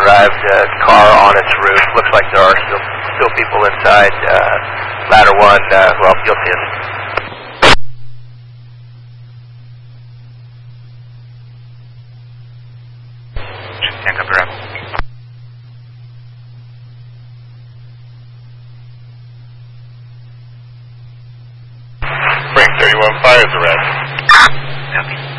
arrived, car on its roof. Looks like there are still people inside. Ladder 1, well, you'll see it. Can't come around. Spring 31 fires arrest. Copy.